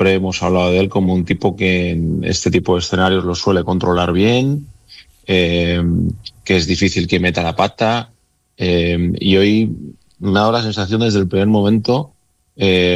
siempre hemos hablado de él como un tipo que en este tipo de escenarios lo suele controlar bien, eh, que es difícil que meta la pata, y hoy me ha dado la sensación desde el primer momento